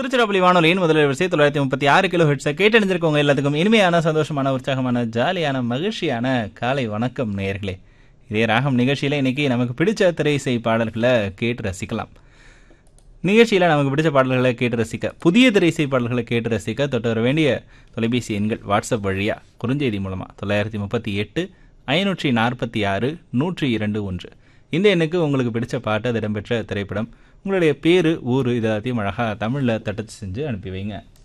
திருச்சிராப்பள்ளி வானொலியின் முதல் வரிசை 936 கிலோ ஹெட்ஸை கேட்டணிஞ்சிருக்கவங்க எல்லாத்துக்கும் இனிமையான சந்தோஷமான உற்சாகமான ஜாலியான மகிழ்ச்சியான காலை வணக்கம் நேயர்களே. இதே ராகம் நிகழ்ச்சியில் இன்னைக்கு நமக்கு பிடிச்ச திரை இசை பாடல்களை கேட்டு ரசிக்கலாம். நிகழ்ச்சியில் நமக்கு பிடிச்ச பாடல்களை கேட்டு ரசிக்க, புதிய திரை இசை பாடல்களை கேட்டு ரசிக்க தொட்டு வர வேண்டிய தொலைபேசி எண்கள் வாட்ஸ்அப் வழியாக குறுஞ்செய்தி மூலமாக 938 546 102 இந்த எண்ணுக்கு உங்களுக்கு பிடிச்ச பாட்டு, அது இடம்பெற்ற திரைப்படம், உங்களுடைய பேர், ஊர், இதெல்லாத்தையும் அழகாக தமிழில் தட்டச்சு செஞ்சு அனுப்பி வைங்க.